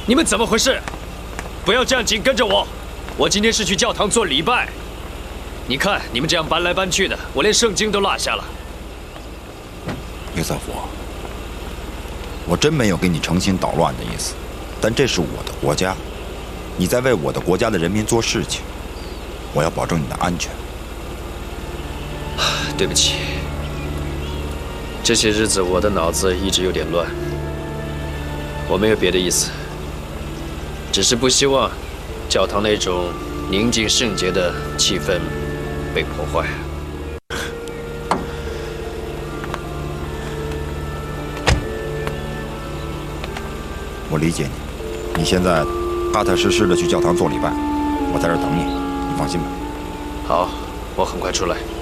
你们怎么回事？不要这样紧跟着我！我今天是去教堂做礼拜。你看你们这样搬来搬去的，我连圣经都落下了。 约瑟夫，我真没有给你诚心捣乱的意思，但这是我的国家，你在为我的国家的人民做事情，我要保证你的安全。 对不起，这些日子我的脑子一直有点乱。我没有别的意思，只是不希望教堂那种宁静圣洁的气氛被破坏。 我理解你，你现在踏踏实实的去教堂做礼拜，我在这儿等你，你放心吧。 好，我很快出来。